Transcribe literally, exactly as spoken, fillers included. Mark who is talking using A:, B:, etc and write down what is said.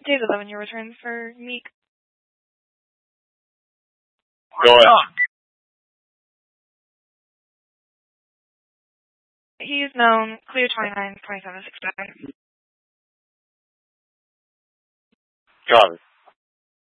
A: David eleven, your return for Meek.
B: Go ahead.
A: He's known, clear twenty-nine, twenty-seven, six seven.
B: Got it.